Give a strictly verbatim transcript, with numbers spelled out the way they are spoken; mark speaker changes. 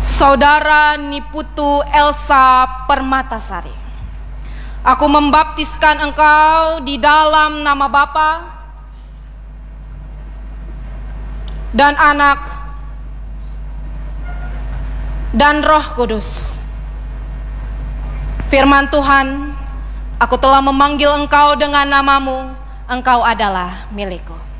Speaker 1: Saudara Niputu Elsa Permatasari, aku membaptiskan engkau di dalam nama Bapa dan Anak dan Roh Kudus. Firman Tuhan, aku telah memanggil engkau dengan namamu, engkau adalah milikku.